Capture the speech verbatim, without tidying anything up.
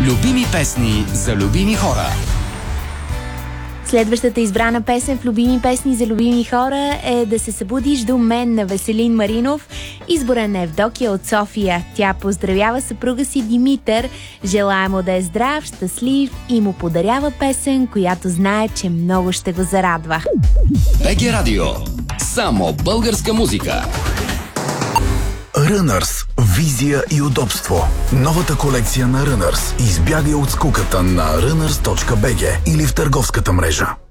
Любими песни за любими хора. Следващата избрана песен в Любими песни за любими хора е "Да се събудиш до мен" на Веселин Маринов. Избора на Евдокия от София. Тя поздравява съпруга си Димитър, желая му да е здрав, щастлив и му подарява песен, която знае, че много ще го зарадва. БГ Радио. Само българска музика. Runners. Визия и удобство. Новата колекция на Runners. Избягай от скуката на runners точка би джи или в търговската мрежа.